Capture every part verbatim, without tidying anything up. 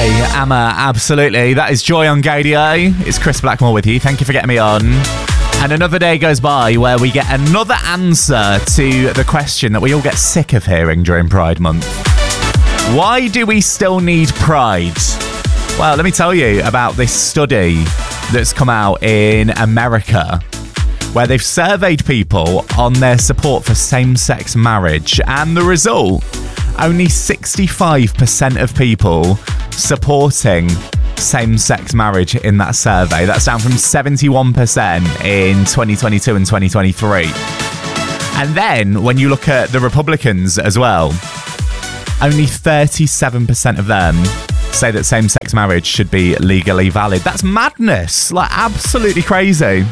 Amma, absolutely. That is Joy on Gadio. It's Chris Blackmore with you. Thank you for getting me on. And another day goes by where we get another answer to the question that we all get sick of hearing during Pride Month. Why do we still need Pride? Well, let me tell you about this study that's come out in America, where they've surveyed people on their support for same-sex marriage, and the result, only sixty-five percent of people supporting same-sex marriage in that survey. That's down from seventy-one percent in twenty twenty-two and twenty twenty-three. And then, when you look at the Republicans as well, only thirty-seven percent of them say that same-sex marriage should be legally valid. That's madness. Like, absolutely crazy.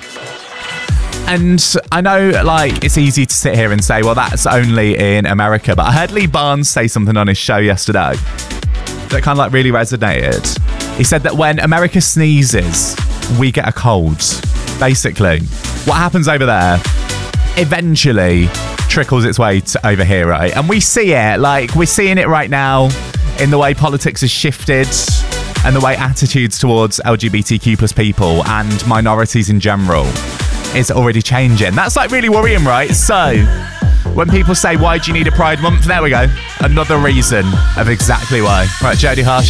And I know, like, it's easy to sit here and say, well, that's only in America. But I heard Lee Barnes say something on his show yesterday that kind of, like, really resonated. He said that when America sneezes, we get a cold. Basically, what happens over there eventually trickles its way to over here, right? And we see it, like, we're seeing it right now in the way politics has shifted and the way attitudes towards L G B T Q plus people and minorities in general is already changing. That's, like, really worrying, right? So when people say, why do you need a Pride Month? There we go. Another reason of exactly why. Right, Jodie Harsh.